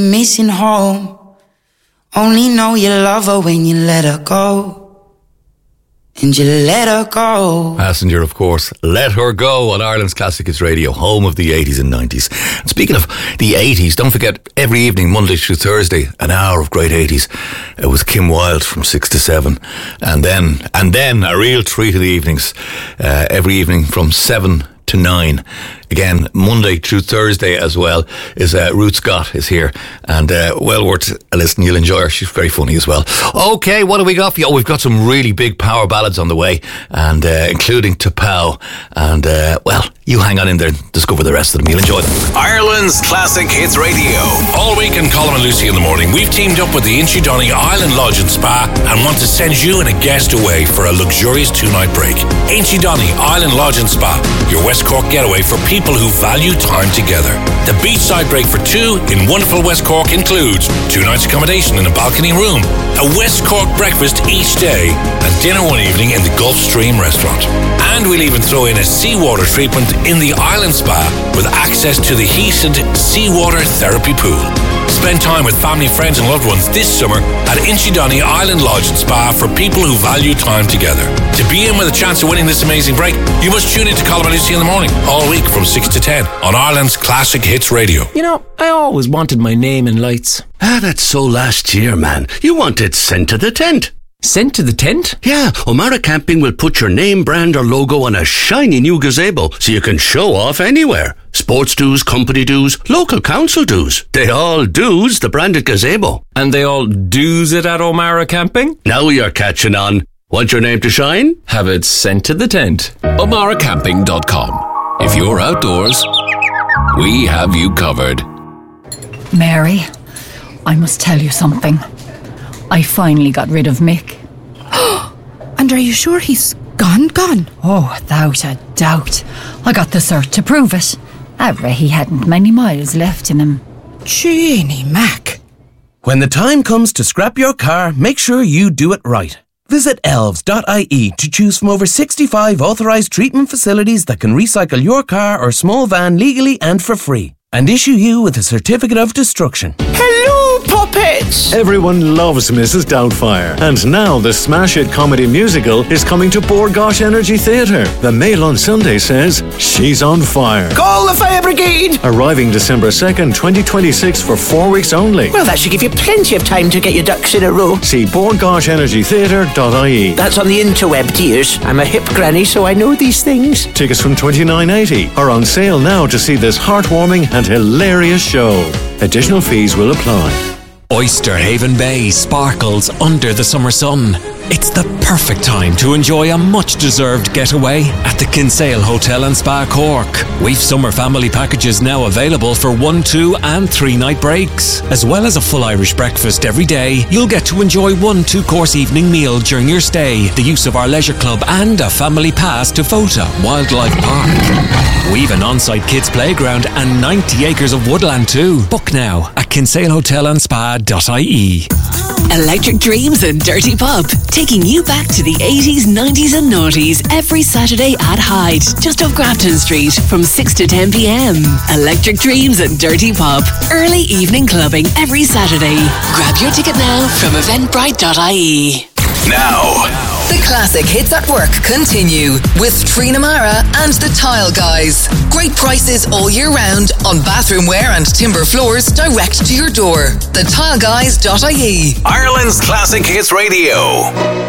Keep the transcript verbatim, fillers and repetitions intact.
Missing home. Only know you love her when you let her go. And you let her go. Passenger, of course. Let Her Go on Ireland's Classic Hits Radio, home of the eighties and nineties. And speaking of the eighties, don't forget, every evening, Monday through Thursday, an hour of great eighties. It was Kim Wilde from six to seven. And then, and then a real treat of the evenings, uh, every evening from seven to nine. Again, Monday through Thursday as well, is uh, Ruth Scott is here, and uh, well worth a listen. You'll enjoy her. She's very funny as well. Okay, what have we got for you? Oh, we've got some really big power ballads on the way, and uh, including T'Pau. And uh, well, you hang on in there and discover the rest of them. You'll enjoy them. Ireland's Classic Hits Radio. All week in Colin and Lucy in the morning, we've teamed up with the Inchydonny Island Lodge and Spa and want to send you and a guest away for a luxurious two-night break. Inchydonny Island Lodge and Spa, your West Cork getaway for people who value time together. The beachside break for two in wonderful West Cork includes two nights accommodation in a balcony room, a West Cork breakfast each day, and dinner one evening in the Gulf Stream restaurant. And we'll even throw in a seawater treatment in the Island Spa with access to the heated seawater therapy pool. Spend time with family, friends and loved ones this summer at Inchydonny Island Lodge and Spa for people who value time together. To be in with a chance of winning this amazing break, you must tune in to Colin and Lucy in the morning, all week from six to ten on Ireland's Classic Hits Radio. You know, I always wanted my name in lights. Ah, that's so last year, man. You wanted sent to the tent. Sent to the tent? Yeah, O'Mara Camping will put your name, brand or logo on a shiny new gazebo so you can show off anywhere. Sports dues, company dues, local council dues. They all dues the branded gazebo. And they all dues it at O'Mara Camping? Now you're catching on. Want your name to shine? Have it sent to the tent. O'Mara Camping dot com. If you're outdoors, we have you covered. Mary, I must tell you something. I finally got rid of Mick. And are you sure he's gone, gone? Oh, without a doubt. I got the cert to prove it. However, he hadn't many miles left in him. Jeannie Mac. When the time comes to scrap your car, make sure you do it right. Visit elves dot I E to choose from over sixty-five authorised treatment facilities that can recycle your car or small van legally and for free, and issue you with a certificate of destruction. Hello, puppets! Everyone loves Missus Doubtfire, and now the smash hit comedy musical is coming to Bord Gáis Energy Theatre. The Mail on Sunday says she's on fire. Call the fire brigade! Arriving December second, twenty twenty-six for four weeks only. Well, that should give you plenty of time to get your ducks in a row. See bord gáis energy theatre dot I E. That's on the interweb, dears. I'm a hip granny, so I know these things. Tickets from twenty-nine eighty are on sale now to see this heartwarming and hilarious show. Additional fees will apply. Oyster Haven Bay sparkles under the summer sun. It's the perfect time to enjoy a much-deserved getaway at the Kinsale Hotel and Spa Cork. We've summer family packages now available for one, two and three-night breaks. As well as a full Irish breakfast every day, you'll get to enjoy one two-course evening meal during your stay, the use of our leisure club and a family pass to Fota Wildlife Park. We've an on-site kids playground and ninety acres of woodland too. Book now at kinsale hotel and spa dot I E. Electric Dreams and Dirty Pop, taking you back to the eighties, nineties and noughties every Saturday at Hyde, just off Grafton Street from six to ten p.m. Electric Dreams and Dirty Pop, early evening clubbing every Saturday. Grab your ticket now from eventbrite dot I E. Now, the Classic Hits at Work continue with Trina Mara and the Tile Guys. Great prices all year round on bathroom wear and timber floors direct to your door. the tile guys dot I E. Ireland's Classic Hits Radio.